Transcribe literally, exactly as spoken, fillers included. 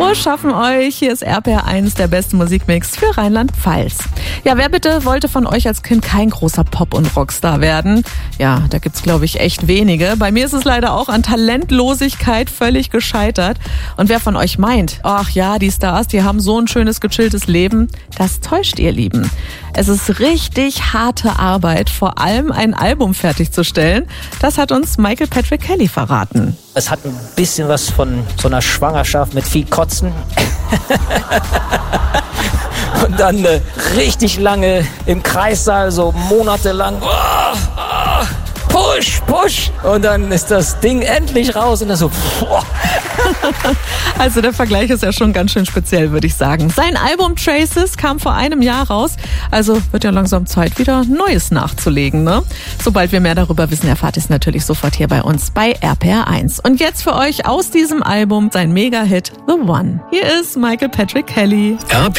Frohes Schaffen euch. Hier ist R P R eins, der beste Musikmix für Rheinland-Pfalz. Ja, wer bitte wollte von euch als Kind kein großer Pop- und Rockstar werden? Ja, da gibt's, glaube ich, echt wenige. Bei mir ist es leider auch an Talentlosigkeit völlig gescheitert. Und wer von euch meint, ach ja, die Stars, die haben so ein schönes, gechilltes Leben, das täuscht ihr Lieben. Es ist richtig harte Arbeit, vor allem ein Album fertigzustellen. Das hat uns Michael Patrick Kelly verraten. Es hat ein bisschen was von so einer Schwangerschaft mit viel Kotzen. Und dann äh, richtig lange im Kreissaal, so monatelang. Oh, oh, push, push. Und dann ist das Ding endlich raus und dann so. Boah. Also der Vergleich ist ja schon ganz schön speziell, würde ich sagen. Sein Album Traces kam vor einem Jahr raus. Also wird ja langsam Zeit, wieder Neues nachzulegen, ne? Sobald wir mehr darüber wissen, erfahrt ihr es natürlich sofort hier bei uns bei R P R eins. Und jetzt für euch aus diesem Album sein Mega-Hit The One. Hier ist Michael Patrick Kelly. R P